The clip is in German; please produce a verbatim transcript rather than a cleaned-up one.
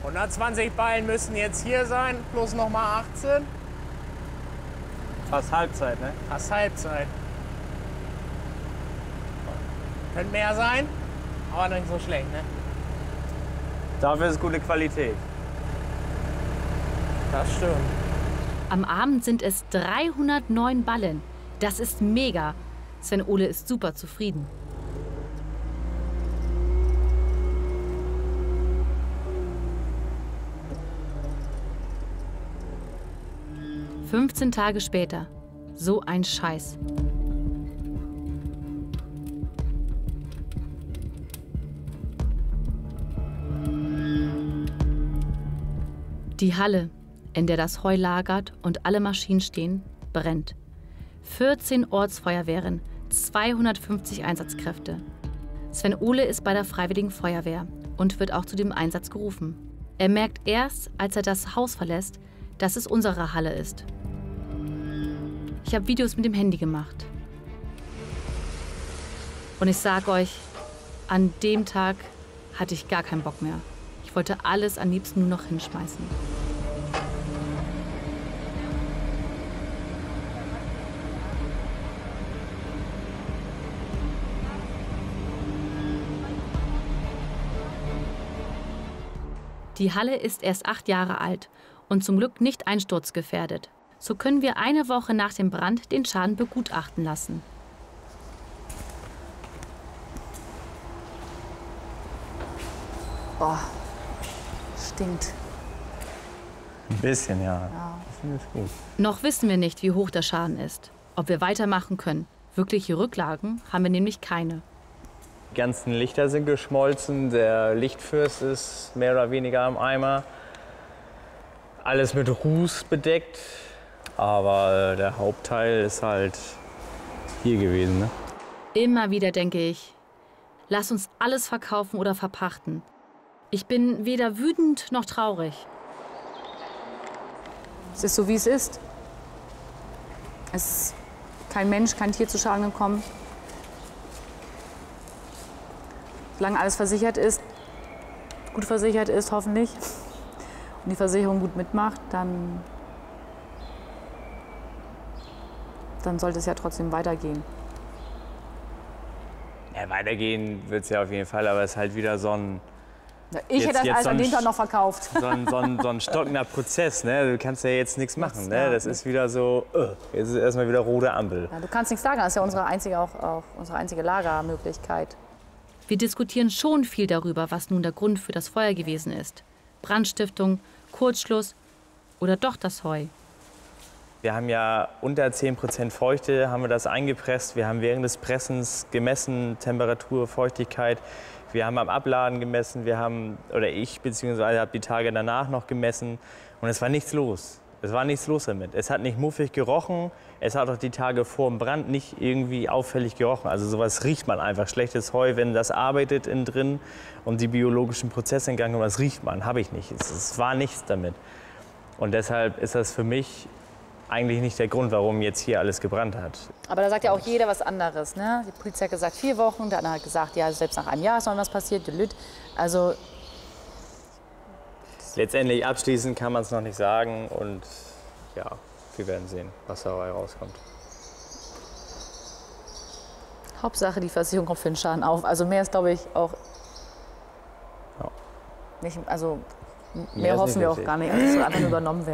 hundertzwanzig Ballen müssen jetzt hier sein, plus nochmal achtzehn. Fast Halbzeit, ne? Fast Halbzeit. Könnte mehr sein, aber nicht so schlecht, ne? Dafür ist gute Qualität. Das stimmt. Am Abend sind es dreihundertneun Ballen. Das ist mega. Sven Ole ist super zufrieden. fünfzehn Tage später. So ein Scheiß. Die Halle, in der das Heu lagert und alle Maschinen stehen, brennt. vierzehn Ortsfeuerwehren, zweihundertfünfzig Einsatzkräfte. Sven Ole ist bei der Freiwilligen Feuerwehr und wird auch zu dem Einsatz gerufen. Er merkt erst, als er das Haus verlässt, dass es unsere Halle ist. Ich habe Videos mit dem Handy gemacht. Und ich sag euch, an dem Tag hatte ich gar keinen Bock mehr. Ich wollte alles am liebsten nur noch hinschmeißen. Die Halle ist erst acht Jahre alt und zum Glück nicht einsturzgefährdet. So können wir eine Woche nach dem Brand den Schaden begutachten lassen. Boah, stinkt. Ein bisschen, ja. Ja. Das ist gut. Noch wissen wir nicht, wie hoch der Schaden ist. Ob wir weitermachen können. Wirkliche Rücklagen haben wir nämlich keine. Die ganzen Lichter sind geschmolzen, der Lichtfürst ist mehr oder weniger am Eimer. Alles mit Ruß bedeckt, aber äh, der Hauptteil ist halt hier gewesen. Ne? Immer wieder denke ich, lass uns alles verkaufen oder verpachten. Ich bin weder wütend noch traurig. Es ist so, wie es ist. Es ist kein Mensch, kein Tier zu Schaden gekommen. Solange alles versichert ist, gut versichert ist, hoffentlich, und die Versicherung gut mitmacht, dann, dann sollte es ja trotzdem weitergehen. Ja, weitergehen wird es ja auf jeden Fall, aber es ist halt wieder so ein... Ja, ich Jetzt- hätte das jetzt alles so an ein dem Tag Sch- noch verkauft. So ein, so, ein, so ein stockender Prozess, ne? Du kannst ja jetzt nichts machen, ne? Das ist wieder so, uh, jetzt ist erstmal wieder rote Ampel. Ja, du kannst nichts sagen, das ist ja unsere einzige, auch, auch unsere einzige Lagermöglichkeit. Wir diskutieren schon viel darüber, was nun der Grund für das Feuer gewesen ist. Brandstiftung, Kurzschluss oder doch das Heu. Wir haben ja unter zehn Prozent Feuchte, haben wir das eingepresst. Wir haben während des Pressens gemessen, Temperatur, Feuchtigkeit. Wir haben am Abladen gemessen, wir haben, oder ich beziehungsweise habe die Tage danach noch gemessen. Und es war nichts los. Es war nichts los damit. Es hat nicht muffig gerochen. Es hat auch die Tage vor dem Brand nicht irgendwie auffällig gerochen. Also sowas riecht man einfach. Schlechtes Heu, wenn das arbeitet innen drin und die biologischen Prozesse in Gang kommen, das riecht man. Habe ich nicht. Es, es war nichts damit. Und deshalb ist das für mich eigentlich nicht der Grund, warum jetzt hier alles gebrannt hat. Aber da sagt ja auch jeder was anderes. Ne? Die Polizei hat gesagt vier Wochen, der andere hat gesagt, ja, selbst nach einem Jahr ist noch was passiert. Also Letztendlich abschließend kann man es noch nicht sagen. Und ja, wir werden sehen, was dabei rauskommt. Hauptsache, die Versicherung kommt für den Schaden auf. Also mehr ist, glaube ich, auch Ja. nicht, also mehr, Mehr ist hoffen nicht wir auch wichtig. gar nicht. Also es soll einfach nur übernommen werden.